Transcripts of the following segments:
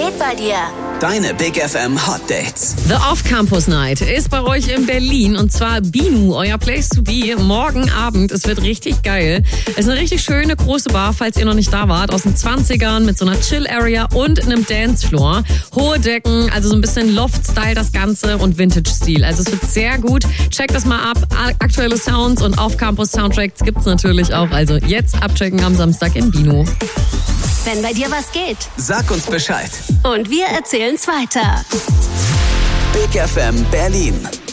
geht bei dir? Deine Big FM Hot Dates. The Off-Campus Night ist bei euch in Berlin und zwar Binu, euer Place to be, morgen Abend. Es wird richtig geil. Es ist eine richtig schöne große Bar, falls ihr noch nicht da wart, aus den 20ern mit so einer Chill-Area und einem Dancefloor. Hohe Decken, also so ein bisschen Loft-Style das Ganze und Vintage-Stil. Also es wird sehr gut. Checkt das mal ab. Aktuelle Sounds und Off-Campus-Soundtracks gibt's natürlich auch. Also jetzt abchecken am Samstag in Binu. Wenn bei dir was geht. Sag uns Bescheid. Und wir erzählen's weiter. Big FM Berlin.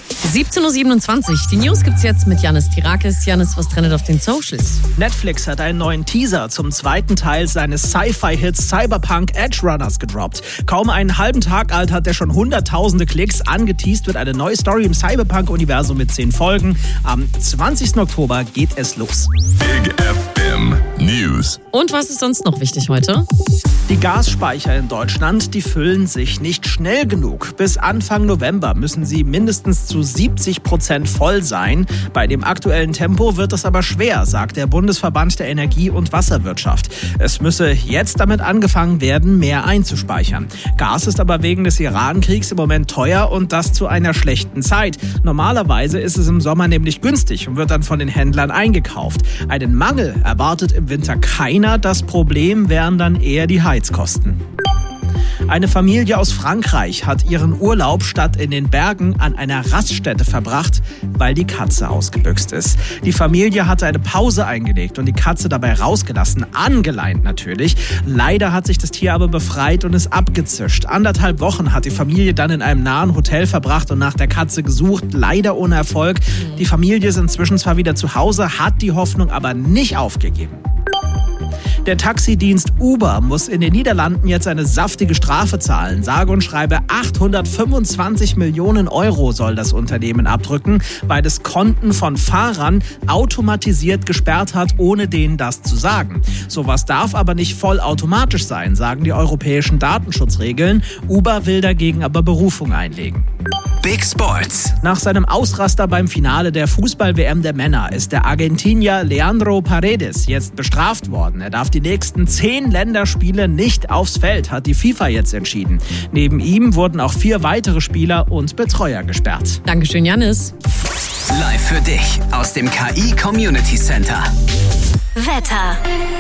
17.27 Uhr. Die News gibt's jetzt mit Yannis Tirakis. Yannis, was trendet auf den Socials? Netflix hat einen neuen Teaser zum zweiten Teil seines Sci-Fi-Hits Cyberpunk Edge Runners gedroppt. Kaum einen halben Tag alt hat der schon hunderttausende Klicks. Angeteased wird eine neue Story im Cyberpunk-Universum mit 10 Folgen. Am 20. Oktober geht es los. Big FM News. Und was ist sonst noch wichtig heute? Die Gasspeicher in Deutschland, die füllen sich nicht schnell genug. Bis Anfang November müssen sie mindestens zu 70% voll sein. Bei dem aktuellen Tempo wird es aber schwer, sagt der Bundesverband der Energie- und Wasserwirtschaft. Es müsse jetzt damit angefangen werden, mehr einzuspeichern. Gas ist aber wegen des Iran-Kriegs im Moment teuer und das zu einer schlechten Zeit. Normalerweise ist es im Sommer nämlich günstig und wird dann von den Händlern eingekauft. Einen Mangel erwartet im Winter keiner. Das Problem wären dann eher die Heizkosten. Eine Familie aus Frankreich hat ihren Urlaub statt in den Bergen an einer Raststätte verbracht, weil die Katze ausgebüxt ist. Die Familie hatte eine Pause eingelegt und die Katze dabei rausgelassen, angeleint natürlich. Leider hat sich das Tier aber befreit und ist abgezischt. 1,5 Wochen hat die Familie dann in einem nahen Hotel verbracht und nach der Katze gesucht, leider ohne Erfolg. Die Familie ist inzwischen zwar wieder zu Hause, hat die Hoffnung aber nicht aufgegeben. Der Taxidienst Uber muss in den Niederlanden jetzt eine saftige Strafe zahlen. Sage und schreibe 825 Millionen Euro soll das Unternehmen abdrücken, weil es Konten von Fahrern automatisiert gesperrt hat, ohne denen das zu sagen. Sowas darf aber nicht vollautomatisch sein, sagen die europäischen Datenschutzregeln. Uber will dagegen aber Berufung einlegen. Big Sports. Nach seinem Ausraster beim Finale der Fußball-WM der Männer ist der Argentinier Leandro Paredes jetzt bestraft worden. Er darf die nächsten 10 Länderspiele nicht aufs Feld, hat die FIFA jetzt entschieden. Neben ihm wurden auch 4 weitere Spieler und Betreuer gesperrt. Dankeschön, Yannis. Live für dich aus dem KI Community Center. Wetter.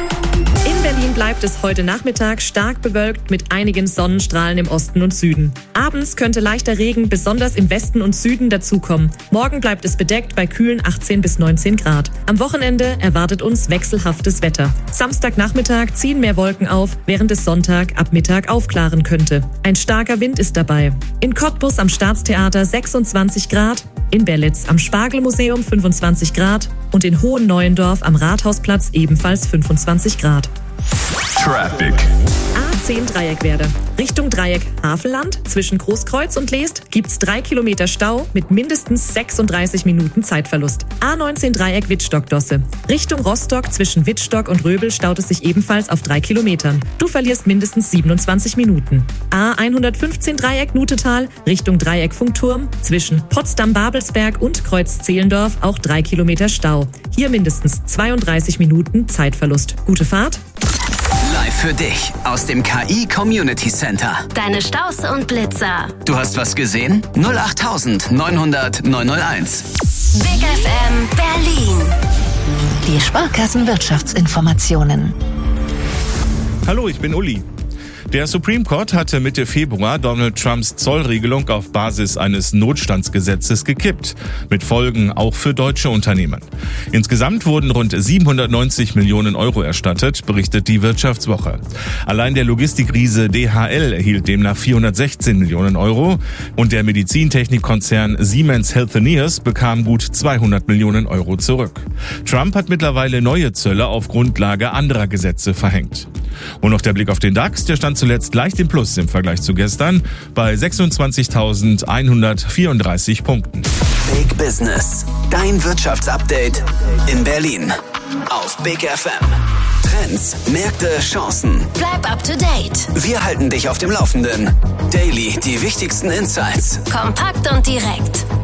In Berlin bleibt es heute Nachmittag stark bewölkt mit einigen Sonnenstrahlen im Osten und Süden. Abends könnte leichter Regen besonders im Westen und Süden dazukommen. Morgen bleibt es bedeckt bei kühlen 18 bis 19 Grad. Am Wochenende erwartet uns wechselhaftes Wetter. Samstagnachmittag ziehen mehr Wolken auf, während es Sonntag ab Mittag aufklaren könnte. Ein starker Wind ist dabei. In Cottbus am Staatstheater 26 Grad, in Berlitz am Spargelmuseum 25 Grad und in Hohenneuendorf am Rathausplatz ebenfalls 25 Grad. Traffic. A10 Dreieckwerder. Richtung Dreieck Havelland zwischen Großkreuz und Leest gibt's 3 Kilometer Stau mit mindestens 36 Minuten Zeitverlust. A19 Dreieck Wittstock-Dosse. Richtung Rostock zwischen Wittstock und Röbel staut es sich ebenfalls auf 3 Kilometern. Du verlierst mindestens 27 Minuten. A115 Dreieck Nutetal Richtung Dreieck Funkturm zwischen Potsdam-Babelsberg und Kreuz-Zehlendorf auch 3 Kilometer Stau. Hier mindestens 32 Minuten Zeitverlust. Gute Fahrt. Live für dich aus dem KI Community Center. Deine Staus und Blitzer. Du hast was gesehen? 08000 900 901. Big FM Berlin. Die Sparkassenwirtschaftsinformationen. Hallo, ich bin Uli. Der Supreme Court hatte Mitte Februar Donald Trumps Zollregelung auf Basis eines Notstandsgesetzes gekippt, mit Folgen auch für deutsche Unternehmen. Insgesamt wurden rund 790 Millionen Euro erstattet, berichtet die Wirtschaftswoche. Allein der Logistikriese DHL erhielt demnach 416 Millionen Euro und der Medizintechnikkonzern Siemens Healthineers bekam gut 200 Millionen Euro zurück. Trump hat mittlerweile neue Zölle auf Grundlage anderer Gesetze verhängt. Und noch der Blick auf den DAX, der stand zuletzt leicht im Plus im Vergleich zu gestern bei 26.134 Punkten. Big Business, dein Wirtschaftsupdate in Berlin auf Big FM. Trends, Märkte, Chancen. Bleib up to date. Wir halten dich auf dem Laufenden. Daily, die wichtigsten Insights. Kompakt und direkt.